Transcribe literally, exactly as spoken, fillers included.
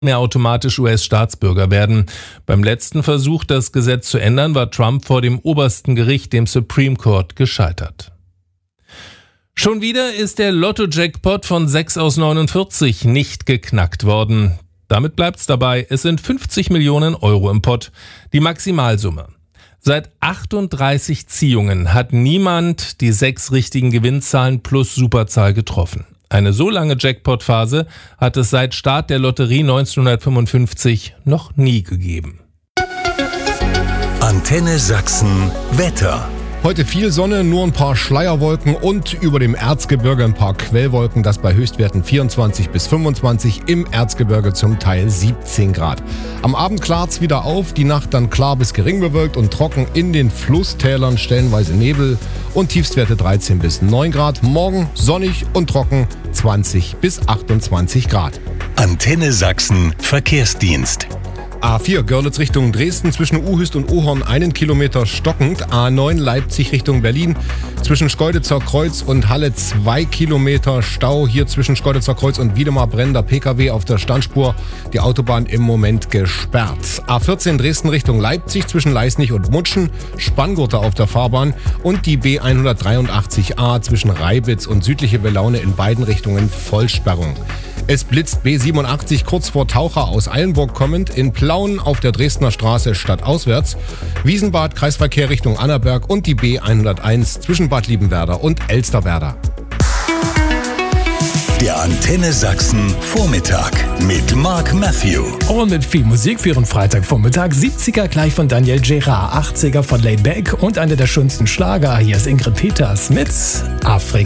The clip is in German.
mehr automatisch U S-Staatsbürger werden. Beim letzten Versuch, das Gesetz zu ändern, war Trump vor dem obersten Gericht, dem Supreme Court, gescheitert. Schon wieder ist der Lotto-Jackpot von sechs aus neunundvierzig nicht geknackt worden. Damit bleibt's dabei, es sind fünfzig Millionen Euro im Pott, die Maximalsumme. Seit achtunddreißig Ziehungen hat niemand die sechs richtigen Gewinnzahlen plus Superzahl getroffen. Eine so lange Jackpot-Phase hat es seit Start der Lotterie neunzehnhundertfünfundfünfzig noch nie gegeben. Antenne Sachsen Wetter. Heute viel Sonne, nur ein paar Schleierwolken und über dem Erzgebirge ein paar Quellwolken, das bei Höchstwerten vierundzwanzig bis fünfundzwanzig, im Erzgebirge zum Teil siebzehn Grad. Am Abend klart's wieder auf, die Nacht dann klar bis gering bewölkt und trocken, in den Flusstälern stellenweise Nebel und Tiefstwerte dreizehn bis neun Grad. Morgen sonnig und trocken, zwanzig bis achtundzwanzig Grad. Antenne Sachsen Verkehrsdienst. A vier Görlitz Richtung Dresden, zwischen Uhüst und Ohorn einen Kilometer stockend. A neun Leipzig Richtung Berlin, zwischen Schkeuditzer Kreuz und Halle zwei Kilometer Stau. Hier zwischen Schkeuditzer Kreuz und Wiedemar brennender P K W auf der Standspur. Die Autobahn im Moment gesperrt. A vierzehn Dresden Richtung Leipzig, zwischen Leisnig und Mutschen, Spanngurte auf der Fahrbahn. Und die B hundertdreiundachtzig A zwischen Reibitz und südliche Belaune in beiden Richtungen Vollsperrung. Es blitzt B siebenundachtzig kurz vor Taucher aus Eilenburg kommend, in Plauen auf der Dresdner Straße stadtauswärts, Wiesenbad Kreisverkehr Richtung Annaberg und die B hunderteins zwischen Bad Liebenwerda und Elsterwerda. Der Antenne Sachsen Vormittag mit Mark Matthew. Und mit viel Musik für Ihren Freitagvormittag. siebziger gleich von Daniel Gerard, achtziger von Laid Back und einer der schönsten Schlager. Hier ist Ingrid Peters mit Afrika.